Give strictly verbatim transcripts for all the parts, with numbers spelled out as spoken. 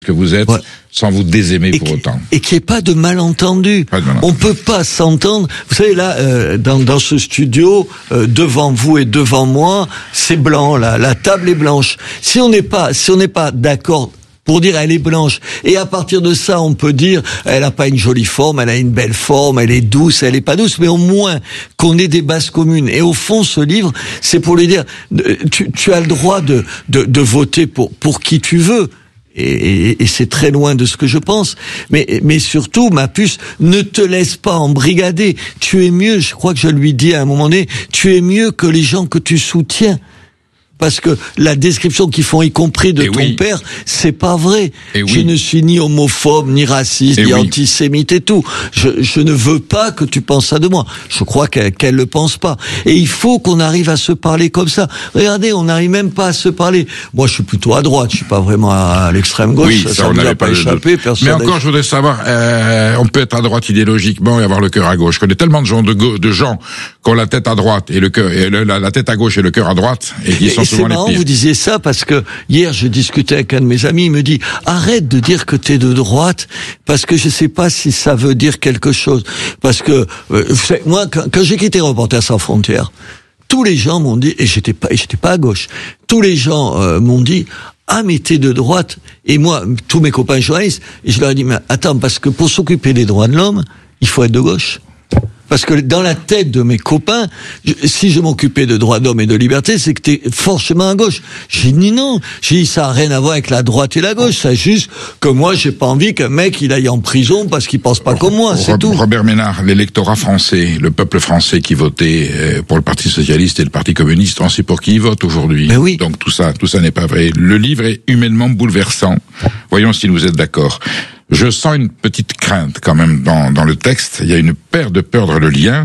que vous êtes, ouais. sans vous désaimer et pour qui, autant. Et qu'il n'y ait pas de malentendu. Pas de malentendu. On peut pas s'entendre. Vous savez, là, euh, dans, dans ce studio, euh, devant vous et devant moi, c'est blanc, là, la table est blanche. Si on n'est pas, si on n'est pas d'accord pour dire elle est blanche, et à partir de ça, on peut dire elle a pas une jolie forme, elle a une belle forme, elle est douce, elle est pas douce, mais au moins qu'on ait des bases communes. Et au fond, ce livre, c'est pour lui dire, tu, tu as le droit de, de, de voter pour, pour qui tu veux. Et, et, et c'est très loin de ce que je pense. Mais, mais surtout, ma puce, ne te laisse pas embrigader. Tu es mieux, je crois que je lui dis à un moment donné, tu es mieux que les gens que tu soutiens. Parce que la description qu'ils font, y compris de et ton oui. père, c'est pas vrai. Et je oui. ne suis ni homophobe, ni raciste, et ni oui. antisémite et tout. Je, je ne veux pas que tu penses ça de moi. Je crois qu'elle, qu'elle le pense pas. Et il faut qu'on arrive à se parler comme ça. Regardez, on n'arrive même pas à se parler. Moi, je suis plutôt à droite. Je suis pas vraiment à l'extrême gauche. Oui, ça, ça, ça on ne nous a pas échappé. Mais encore, je voudrais savoir, euh, on peut être à droite idéologiquement et avoir le cœur à gauche. Je connais tellement de gens de, go- de gens qui ont la tête à droite et le cœur, et le, la, la tête à gauche et le cœur à droite, et qui sont et c'est marrant, vous disiez ça parce que hier je discutais avec un de mes amis, il me dit arrête de dire que t'es de droite parce que je sais pas si ça veut dire quelque chose. Parce que euh, moi quand, quand j'ai quitté Reporters sans frontières, tous les gens m'ont dit, et j'étais pas, et j'étais pas à gauche, tous les gens euh, m'ont dit ah mais t'es de droite. Et moi tous mes copains journalistes, et je leur ai dit mais attends, parce que pour s'occuper des droits de l'homme il faut être de gauche. Parce que dans la tête de mes copains, je, si je m'occupais de droits d'homme et de liberté, c'est que t'es forcément à gauche. J'ai dit non. J'ai dit ça a rien à voir avec la droite et la gauche. C'est juste que moi, j'ai pas envie qu'un mec il aille en prison parce qu'il pense pas comme moi. C'est tout. Robert Ménard, l'électorat français, le peuple français qui votait pour le Parti socialiste et le Parti communiste, on sait pour qui il vote aujourd'hui. Mais oui. Donc tout ça, tout ça n'est pas vrai. Le livre est humainement bouleversant. Voyons si vous êtes d'accord. Je sens une petite crainte quand même dans, dans le texte. Il y a une paire de perdre le lien.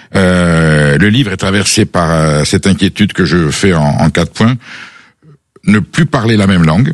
Euh, le livre est traversé par euh, cette inquiétude que je fais en, en quatre points. Ne plus parler la même langue,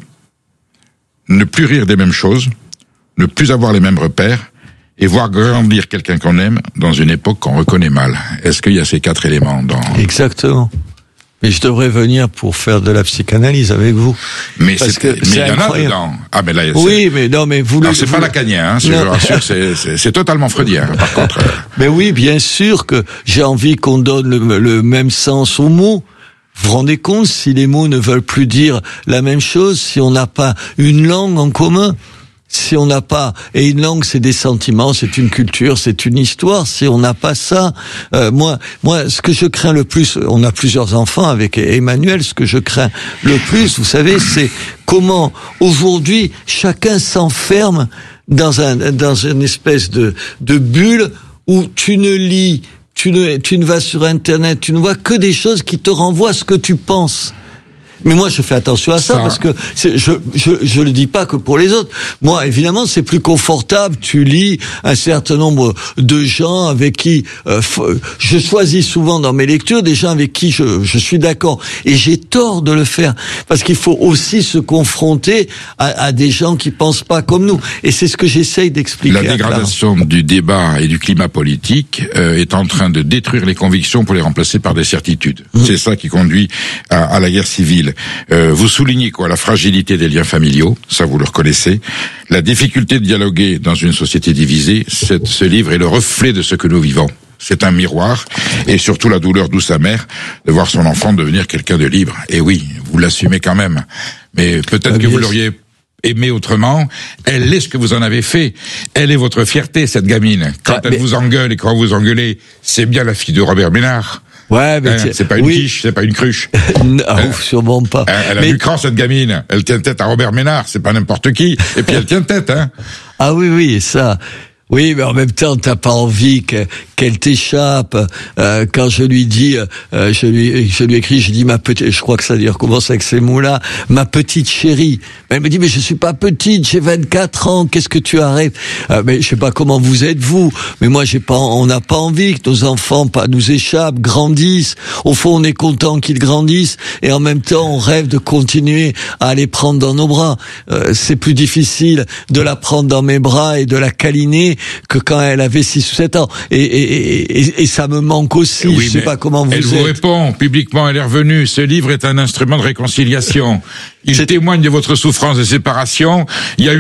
ne plus rire des mêmes choses, ne plus avoir les mêmes repères, et voir grandir quelqu'un qu'on aime dans une époque qu'on reconnaît mal. Est-ce qu'il y a ces quatre éléments dans... Exactement. Mais je devrais venir pour faire de la psychanalyse avec vous. Mais parce c'est, que mais il y en a dedans. Ah, mais là, oui, mais non, mais vous. Alors, c'est vous... pas lacanien, hein, je vous rassure, c'est, c'est, c'est totalement freudien, hein, par contre. Mais oui, bien sûr que j'ai envie qu'on donne le, le même sens aux mots. Vous vous rendez compte si les mots ne veulent plus dire la même chose, si on n'a pas une langue en commun? Si on n'a pas, et une langue c'est des sentiments, c'est une culture, c'est une histoire, si on n'a pas ça, euh, moi, moi, ce que je crains le plus, on a plusieurs enfants avec Emmanuel, ce que je crains le plus, vous savez, c'est comment aujourd'hui chacun s'enferme dans un, dans une espèce de, de bulle où tu ne lis, tu ne, tu ne vas sur Internet, tu ne vois que des choses qui te renvoient à ce que tu penses. Mais moi, je fais attention à ça, ça. parce que c'est, je, je, je le dis pas que pour les autres. Moi, évidemment, c'est plus confortable. Tu lis un certain nombre de gens avec qui euh, f- je choisis souvent dans mes lectures des gens avec qui je, je suis d'accord. Et j'ai tort de le faire parce qu'il faut aussi se confronter à, à des gens qui pensent pas comme nous. Et c'est ce que j'essaye d'expliquer. La dégradation du débat et du climat politique euh, est en train de détruire les convictions pour les remplacer par des certitudes. Mmh. C'est ça qui conduit à, à la guerre civile. Euh, vous soulignez quoi? La fragilité des liens familiaux, ça vous le reconnaissez. La difficulté de dialoguer dans une société divisée, cette, ce livre est le reflet de ce que nous vivons. C'est un miroir, et surtout la douleur douce amère de voir son enfant devenir quelqu'un de libre. Et oui, vous l'assumez quand même. Mais peut-être ah, que vous l'auriez aimé autrement. Elle est ce que vous en avez fait. Elle est votre fierté, cette gamine. Quand ah, elle mais... vous engueule et quand vous engueulez, c'est bien la fille de Robert Ménard. Ouais, mais hein, c'est pas une oui. quiche, c'est pas une cruche. non, elle, sûrement pas. Elle, elle a mais... du cran, cette gamine. Elle tient tête à Robert Ménard, c'est pas n'importe qui. Et puis elle tient tête, hein. Ah oui, oui, ça. Oui, mais en même temps, t'as pas envie que, qu'elle t'échappe. Euh, quand je lui dis, euh, je lui, je lui écris, je dis ma petite, je crois que ça dire commence avec ces mots-là, ma petite chérie. Elle me dit mais je suis pas petite, j'ai vingt-quatre ans, qu'est-ce que tu arrêtes euh, Mais je sais pas comment vous êtes vous, mais moi j'ai pas, on n'a pas envie que nos enfants pas nous échappent, grandissent. Au fond, on est content qu'ils grandissent et en même temps, on rêve de continuer à les prendre dans nos bras. Euh, c'est plus difficile de la prendre dans mes bras et de la câliner que quand elle avait six ou sept ans. Et, et, et, et ça me manque aussi. Oui, je sais pas comment vous elle êtes. Elle vous répond, publiquement, elle est revenue. Ce livre est un instrument de réconciliation. Il témoigne de votre souffrance de séparation. Il y a eu